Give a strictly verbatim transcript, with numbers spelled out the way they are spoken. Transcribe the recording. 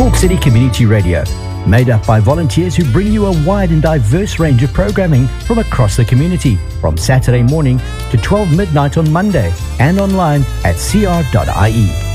Talk City Community Radio, made up by volunteers who bring you a wide and diverse range of programming from across the community, from Saturday morning to twelve midnight on Monday, and online at c r dot i e.